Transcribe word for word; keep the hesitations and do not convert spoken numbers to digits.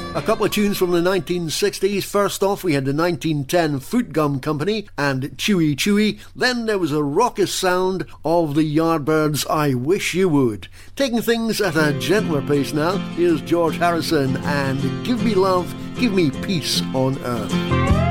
A couple of tunes from the nineteen sixties. First off, we had the nineteen ten Foot Gum Company and Chewy Chewy. Then there was a raucous sound of the Yardbirds' I Wish You Would. Taking things at a gentler pace now, here's George Harrison and Give Me Love, Give Me Peace on Earth.